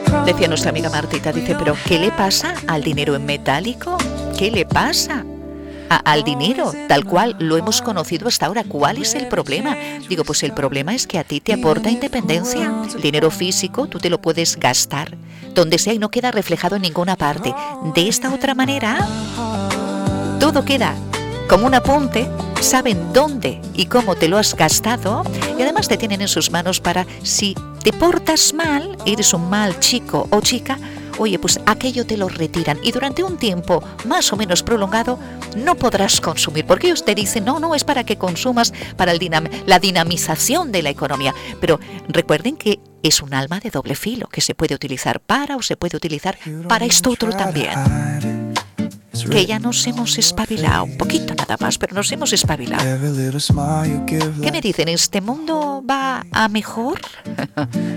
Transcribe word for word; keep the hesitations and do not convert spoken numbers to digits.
Decía nuestra amiga Martita, dice, pero ¿qué le pasa al dinero en metálico? ¿Qué le pasa a, al dinero tal cual lo hemos conocido hasta ahora? ¿Cuál es el problema? Digo, pues el problema es que a ti te aporta independencia. El dinero físico tú te lo puedes gastar donde sea y no queda reflejado en ninguna parte. De esta otra manera, todo queda como un apunte, saben dónde y cómo te lo has gastado y además te tienen en sus manos para, si te portas mal, eres un mal chico o chica, oye, pues aquello te lo retiran y durante un tiempo más o menos prolongado no podrás consumir, porque ellos te dicen, no, no, es para que consumas, para el dinam- la dinamización de la economía. Pero recuerden que es un arma de doble filo, que se puede utilizar para o se puede utilizar para esto otro también. Que ya nos hemos espabilado, un poquito nada más, pero nos hemos espabilado. ¿Qué me dicen? ¿Este mundo va a mejor?